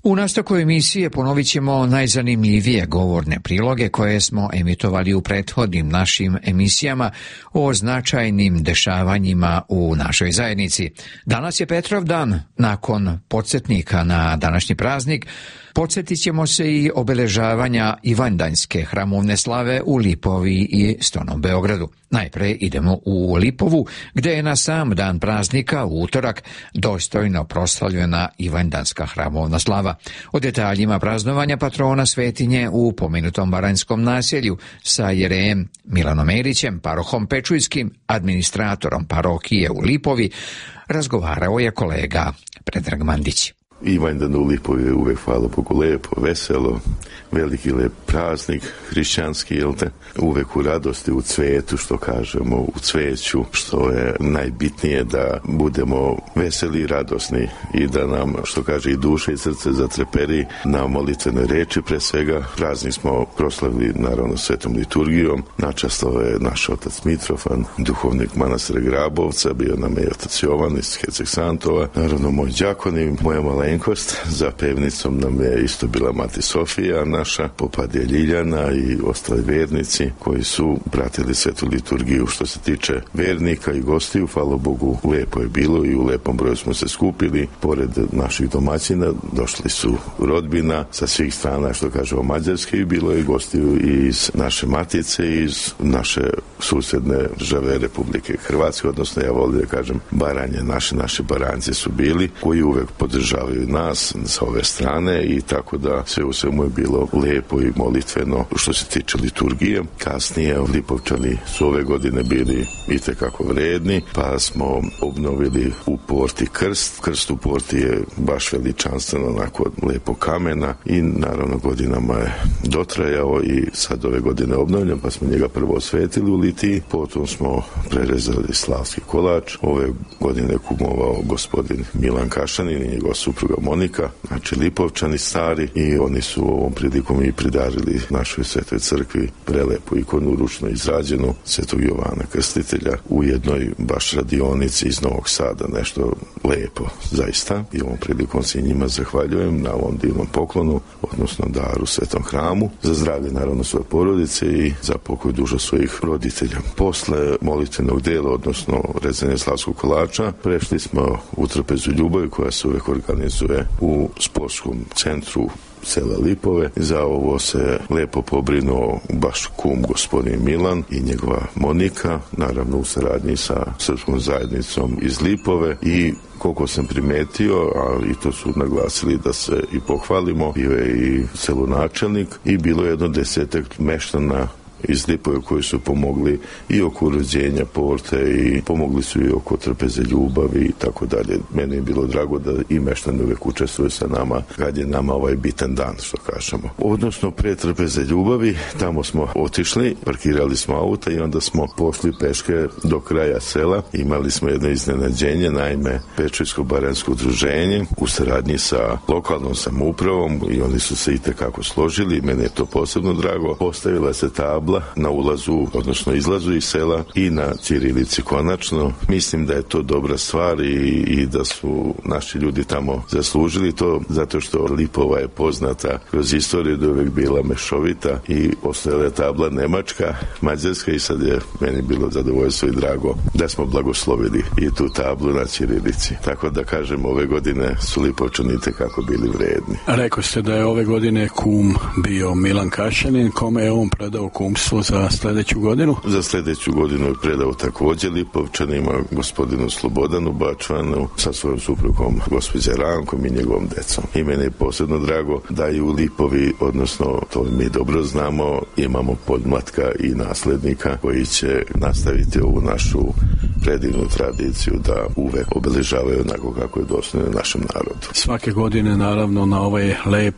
U nastavku emisije ponovit ćemo najzanimljivije govorne priloge koje smo emitovali u prethodnim našim emisijama o značajnim dešavanjima u našoj zajednici. Danas je Petrov dan. Nakon podsjetnika na današnji praznik, podsjetit ćemo se i obeležavanja Ivanjdanjske hramovne slave u Lipovi i Stonom Beogradu. Najpre idemo u Lipovu, gde je na sam dan praznika, u utorak, dostojno proslavljena Ivanjdanska hramovna slava. O detaljima praznovanja patrona svetinje u pomenutom baranjskom naselju sa jerejem Milanom Erićem, parohom Pečujskim, administratorom parohije u Lipovi, razgovarao je kolega Predrag Mandić. Ivanjdan u Lipovi je uvek, hvala Bogu, lepo, veselo, veliki lep praznik, hrišćanski, jel te? Uvek u radosti, u cvetu, što kažemo, u cveću, što je najbitnije da budemo veseli i radosni i da nam, što kaže, i duše i srce zatreperi na molitvenoj reči. Pre svega, praznik smo proslavili, naravno, svetom liturgijom. Načastvovao je naš otac Mitrofan, duhovnik manastira Grabovca, bio nam je otac Jovan iz Herceg Santova, naravno moj đakon i moja malenkost. Za pevnicom nam je isto bila mati Sofija, naša popadija Ljiljana i ostali vernici koji su pratili svetu liturgiju. Što se tiče vernika i gostiju, hvala Bogu, lepo je bilo i u lepom broju smo se skupili. Pored naših domaćina došli su rodbina sa svih strana, što kažemo Mađarske, i bilo je gostiju iz naše matice, iz naše susedne države Republike Hrvatske, odnosno ja volim da kažem Baranje, naši Baranjci su bili, koji uvek podržavaju nas sa ove strane, i tako da sve u svemu je bilo lepo i molitveno. Što se tiče liturgije, kasnije Lipovčani su ove godine bili itekako vredni, pa smo obnovili u porti krst u porti je baš veličanstveno, onako lepo kamena, i naravno godinama je dotrajao i sad ove godine obnovljen, pa smo njega prvo osvetili u litiji, potom smo prerezali slavski kolač. Ove godine je kumovao gospodin Milan Kašanin i njegova supruga Monika, znači Lipovčani stari, i oni su ovom prilikom i pridarili našoj svetoj crkvi prelepu ikonu ručno izrađenu Svetog Jovana Krstitelja u jednoj baš radionici iz Novog Sada, nešto lepo zaista, i ovom prilikom se njima zahvaljujem na ovom divnom poklonu, odnosno daru Svetom hramu, za zdravlje naravno svoje porodice i za pokoj duša svojih roditelja. Posle molitvenog dela, odnosno rezanja slavskog kolača, prešli smo u trpezu ljubavi koja se uvek organizuje u sportskom centru sela Lipove. Za ovo se lepo pobrinuo baš kum gospodin Milan i njegova Monika, naravno u saradnji sa srpskom zajednicom iz Lipove, i koliko sam primetio, a i to su naglasili da se i pohvalimo, bio je i celonačelnik i bilo je jedno 10 meštana iz Lipove koji su pomogli i oko uređenja porte i pomogli su i oko trpeze ljubavi i tako dalje. Meni je bilo drago da i meštani uvek učestvuju sa nama kad je nama ovaj bitan dan, što kažemo. Odnosno, pre trpeze ljubavi, tamo smo otišli, parkirali smo auta i onda smo pošli peške do kraja sela. Imali smo jedno iznenađenje, naime Pečujsko-baranjsko udruženje u saradnji sa lokalnom samoupravom, i oni su se itekako složili, meni je to posebno drago. Postavila se tabla na ulazu, odnosno izlazu iz sela, i na ćirilici konačno. Mislim da je to dobra stvar i da su naši ljudi tamo zaslužili to, zato što Lipova je poznata kroz istoriju da je uvek bila mešovita i ostajala je tabla nemačka, mađarska, i sad je meni bilo zadovoljstvo i drago da smo blagoslovili i tu tablu na ćirilici. Tako da kažem, ove godine su Lipovčani itekako bili vredni. Rekao ste da je ove godine kum bio Milan Kašanin, kome je on predao kumstvo za sledeću godinu? Za sledeću godinu je predao također Lipovčanima, gospodinu Slobodanu Bačvanu sa svojom suprugom gospođe Rankom i njegovom decom. I mene je posebno drago da i u Lipovi, odnosno to mi dobro znamo, imamo podmlatka i naslednika koji će nastaviti ovu našu predivnu tradiciju da uvek obeležavaju onako kako je dostojno našem narodu. Svake godine, naravno, na ovaj lep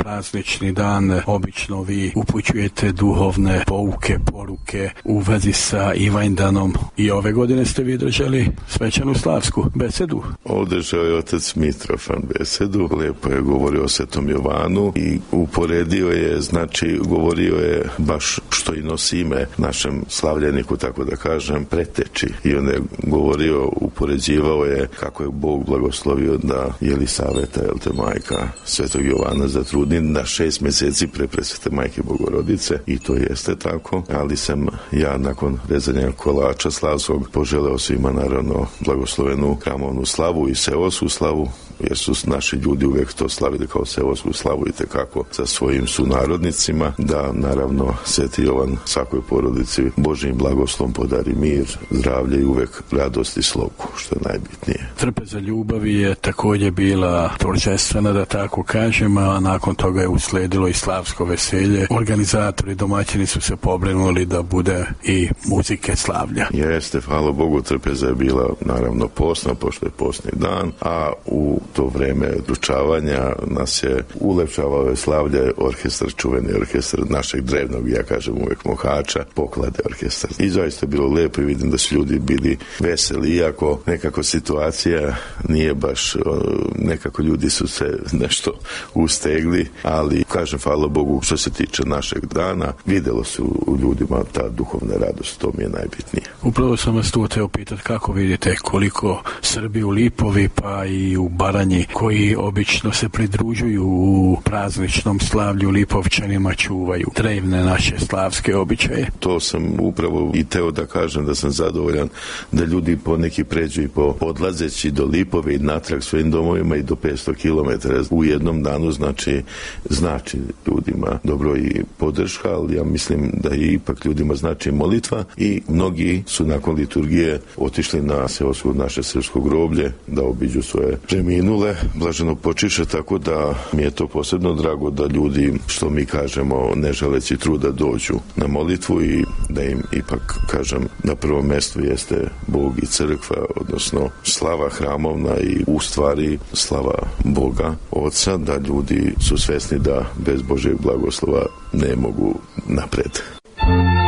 praznični dan obično vi upućujete duhovne pouke, poruke u vezi sa Ivanjdanom i ove godine ste vi držali svečanu slavsku besedu. Održao je otac Mitrofan besedu, lijepo je govorio o Svetom Jovanu i uporedio je, znači govorio je baš što i nosi ime našem slavljeniku, tako da kažem, preteči. I on je govorio, upoređivao je kako je Bog blagoslovio da Jelisaveta, majka Svetog Jovana, zatrudni na 6 mjeseci pre Presvete majke Bogorodice, i to jeste tako, ali sam ja nakon rezanja kolača slavskog poželeo svima naravno blagoslovenu hramovnu slavu i seosku slavu, jer su naši ljudi uvijek to slavili kao seosku slavu i tekako sa svojim sunarodnicima, da naravno Sveti Jovan svakoj porodici Božjim blagoslovom podari mir, zdravlje i uvijek radost i slogu, što je najbitnije. Trpeza ljubavi je također bila торжествена, da tako kažem, a nakon toga je usledilo i slavsko veselje. Organizatori, domaćini su se pobrinuli da bude i muzike slavlja. Jeste, hvala Bogu, trpeza je bila naravno postna, pošto je postni dan, a u to vrijeme ručavanja nas je ulepšavao slavlje orkestar, čuveni orkestar našeg drevnog, ja kažem uvijek mohača, Poklade orkestar. I zaista je bilo lijepo i vidim da su ljudi bili veseli, iako nekako situacija nije baš, nekako ljudi su se nešto ustegli, ali kažem hvala Bogu što se tiče našeg dana, vidjelo se u ljudima ta duhovna radost, to mi je najbitnije. Upravo sam vas tu teo pitati kako vidite koliko Srbi u Lipovi pa i u Baranji koji obično se pridružuju u prazničnom slavlju Lipovčanima čuvaju drevne naše slavske običaje. To sam upravo i teo da kažem da sam zadovoljan da ljudi poneki pređu i odlazeći do Lipove i natrag svojim domovima i do 500 km u jednom danu, znači ljudima dobro i podrška, ali ja mislim da i ipak ljudima znači molitva i mnogi su nakon liturgije otišli na naše srpsko groblje da obiđu svoje preminule, blaženo počiše, tako da mi je to posebno drago da ljudi, što mi kažemo, ne želeći truda dođu na molitvu i da im ipak, kažem, na prvom mjestu jeste Bog i crkva, odnosno slava hramovna i u stvari slava Boga Oca, da ljudi su svjesni da bez Božjeg blagoslova ne mogu napred.